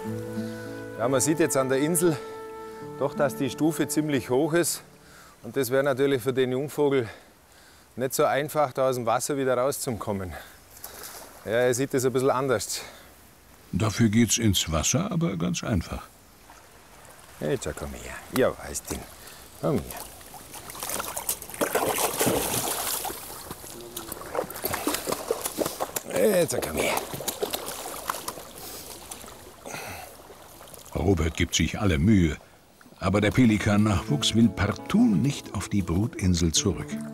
Ja, man sieht jetzt an der Insel doch, dass die Stufe ziemlich hoch ist. Und das wäre natürlich für den Jungvogel nicht so einfach, da aus dem Wasser wieder rauszukommen. Ja, er sieht das ein bisschen anders. Dafür geht's ins Wasser, aber ganz einfach. Jetzt komm her. Ja, weißt du. Komm her. Jetzt komm her. Robert gibt sich alle Mühe. Aber der Pelikan-Nachwuchs will partout nicht auf die Brutinsel zurück.